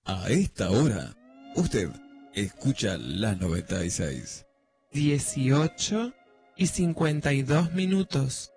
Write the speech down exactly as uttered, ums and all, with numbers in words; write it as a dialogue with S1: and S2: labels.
S1: A esta hora, usted escucha la noventa y seis.
S2: dieciocho y cincuenta y dos minutos.